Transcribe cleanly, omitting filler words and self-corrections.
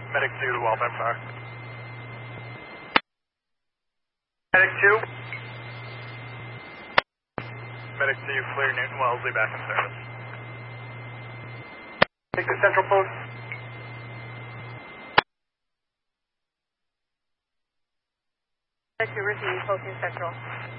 Medic 2 to Wellbent Fire. Medic 2. Medic 2, clear Newton Wellesley back in service. Take the central post. Medic 2 receiving posting central.